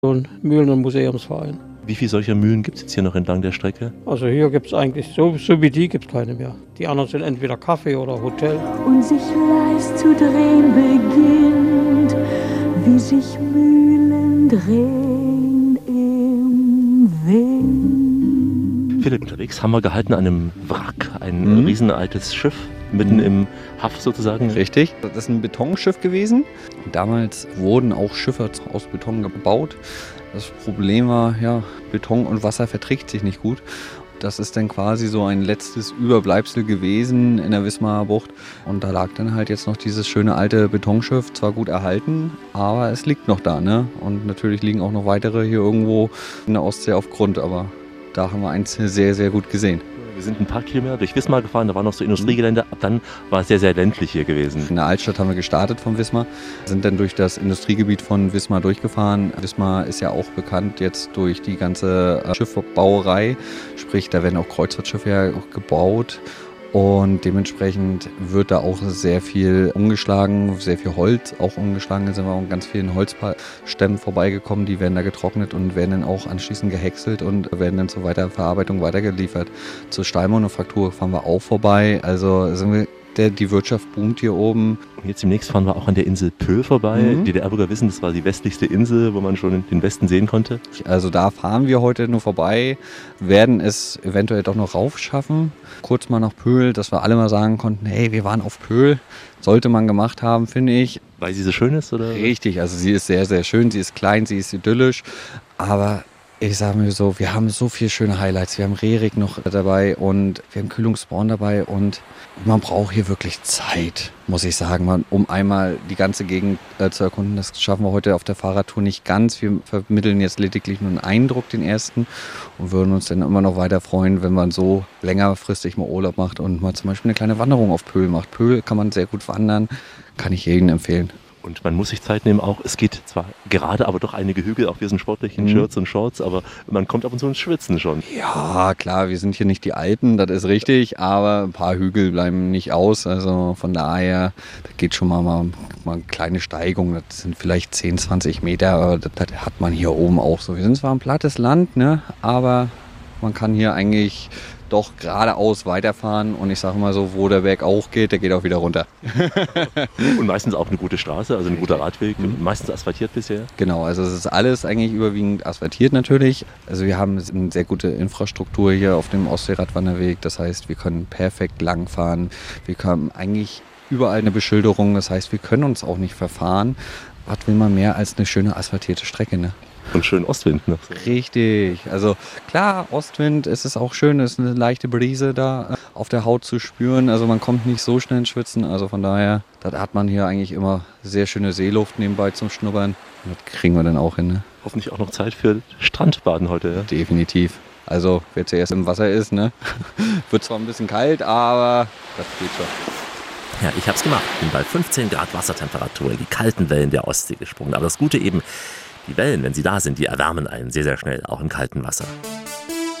und Mühlen- und Museumsverein. Wie viele solcher Mühlen gibt es jetzt hier noch entlang der Strecke? Also hier gibt es eigentlich, so wie die gibt es keine mehr. Die anderen sind entweder Kaffee oder Hotel. Und sich leis zu drehen beginnt, wie sich Mühlen drehen im Wind. Philipp, unterwegs haben wir gehalten an einem Wrack, ein riesenaltes Schiff, mitten im Haff sozusagen. Richtig, das ist ein Betonschiff gewesen. Damals wurden auch Schiffe aus Beton gebaut. Das Problem war, ja, Beton und Wasser verträgt sich nicht gut. Das ist dann quasi so ein letztes Überbleibsel gewesen in der Wismarer Bucht. Und da lag dann halt jetzt noch dieses schöne alte Betonschiff, zwar gut erhalten, aber es liegt noch da, ne? Und natürlich liegen auch noch weitere hier irgendwo in der Ostsee auf Grund, aber da haben wir eins sehr, sehr gut gesehen. Wir sind ein paar Kilometer durch Wismar gefahren, da war noch so Industriegelände. Ab dann war es sehr, sehr ländlich hier gewesen. In der Altstadt haben wir gestartet von Wismar, sind dann durch das Industriegebiet von Wismar durchgefahren. Wismar ist ja auch bekannt jetzt durch die ganze Schiffbauerei, sprich da werden auch Kreuzfahrtschiffe ja auch gebaut. Und dementsprechend wird da auch sehr viel umgeschlagen, sehr viel Holz auch umgeschlagen. Da sind wir auch an ganz vielen Holzstämmen vorbeigekommen, die werden da getrocknet und werden dann auch anschließend gehäckselt und werden dann zur Weiterverarbeitung weitergeliefert. Zur Stahlmanufaktur fahren wir auch vorbei. Also sind wir, die Wirtschaft boomt hier oben. Und jetzt demnächst fahren wir auch an der Insel Pö vorbei. DDR-Bürger wissen, das war die westlichste Insel, wo man schon den Westen sehen konnte. Also da fahren wir heute nur vorbei, werden es eventuell doch noch raufschaffen. Kurz mal nach Pöhl, dass wir alle mal sagen konnten, hey, wir waren auf Pöhl. Sollte man gemacht haben, finde ich. Weil sie so schön ist, oder? Richtig, also sie ist sehr, sehr schön, sie ist klein, sie ist idyllisch, aber ich sage mir so, wir haben so viele schöne Highlights. Wir haben Rerik noch dabei und wir haben Kühlungsborn dabei und man braucht hier wirklich Zeit, muss ich sagen, um einmal die ganze Gegend zu erkunden. Das schaffen wir heute auf der Fahrradtour nicht ganz. Wir vermitteln jetzt lediglich nur einen Eindruck, den ersten, und würden uns dann immer noch weiter freuen, wenn man so längerfristig mal Urlaub macht und mal zum Beispiel eine kleine Wanderung auf Pöhl macht. Pöhl kann man sehr gut wandern, kann ich jedem empfehlen. Und man muss sich Zeit nehmen auch. Es geht zwar gerade, aber doch einige Hügel. Auch wir sind sportlich in Shirts und Shorts, aber man kommt ab und zu ins Schwitzen schon. Ja, klar, wir sind hier nicht die Alten, das ist richtig, aber ein paar Hügel bleiben nicht aus. Also von daher, da geht schon mal eine kleine Steigung. Das sind vielleicht 10, 20 Meter, aber das hat man hier oben auch so. Wir sind zwar ein plattes Land, ne, aber man kann hier eigentlich doch geradeaus weiterfahren und ich sage mal so, wo der Berg auch geht, der geht auch wieder runter. Und meistens auch eine gute Straße, also ein guter Radweg, meistens asphaltiert bisher. Genau, also es ist alles eigentlich überwiegend asphaltiert natürlich. Also wir haben eine sehr gute Infrastruktur hier auf dem Ostseeradwanderweg, das heißt, wir können perfekt langfahren, wir haben eigentlich überall eine Beschilderung, das heißt, wir können uns auch nicht verfahren. Was will man mehr als eine schöne asphaltierte Strecke, ne? Und schön Ostwind noch. Richtig, also klar, Ostwind, es ist auch schön, es ist eine leichte Brise da auf der Haut zu spüren, also man kommt nicht so schnell ins Schwitzen, also von daher, da hat man hier eigentlich immer sehr schöne Seeluft nebenbei zum Schnuppern. Das kriegen wir dann auch hin, ne? Hoffentlich auch noch Zeit für Strandbaden heute, ja? Definitiv. Also wer zuerst im Wasser ist, ne? Wird zwar ein bisschen kalt, aber das geht schon. Ja, ich hab's gemacht. Bin bei 15 Grad Wassertemperatur in die kalten Wellen der Ostsee gesprungen. Aber das Gute eben, die Wellen, wenn sie da sind, die erwärmen einen sehr, sehr schnell, auch im kalten Wasser.